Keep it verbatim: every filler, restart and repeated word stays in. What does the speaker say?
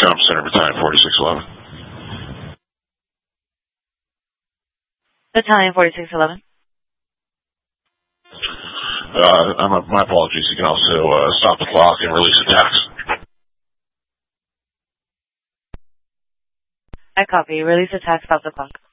com, Center Battalion forty-six eleven. Battalion forty-six eleven. Uh, I'm, my apologies. You can also uh, stop the clock and release attacks. I copy. Release attack, stop the clock.